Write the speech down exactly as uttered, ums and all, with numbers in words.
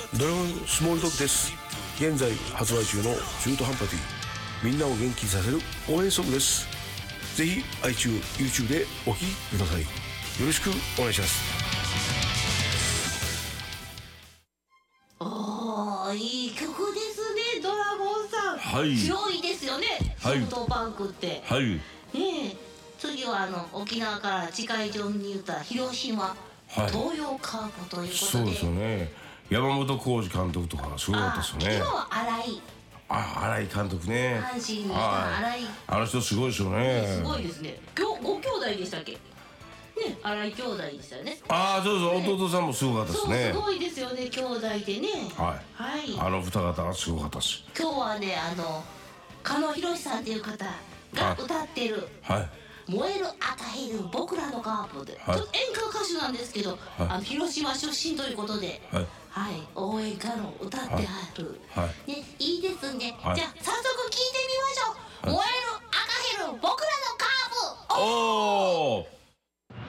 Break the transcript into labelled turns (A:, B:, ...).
A: ドラゴンスモールドッグです。現在発売中の中途半端でみんなを元気にさせる応援ソングです。ぜひ iTunes、YouTube でお聴きください。よろしくお願いします。
B: おー、いい曲ですね、ドラゴンさん。はい、強いですよね、ソフトバンクって。はい、ねえ、次はあの沖縄から近い順に言った広島、はい、東洋カープということで。
A: そうですよね。山本浩二監督とかすごかったですよね。
B: 今は新井
A: あ、新井監督ね。
B: 阪神にいた新井、
A: あの人すごいですよね。
B: すごいですね。ご兄弟でしたっけね、新井兄弟でしたよね。
A: ああ、そうそう、ね、弟さんもすごかったですね。
B: そう、すごいですよね、兄弟でね。
A: はい、はい、あの二方はすごかったです。
B: 今日はね、あの狩野浩さんっていう方が歌ってる、はい、燃える赤ヘル僕らのカープで、はい、ちょっと演歌歌手なんですけど、はい、あの広島出身ということで、はい、はい、応援歌の歌ってはる、はい、ね、いいですね、はい、じゃあ早速聞いてみましょう、はい、燃える赤ヘル僕らのカープ。おー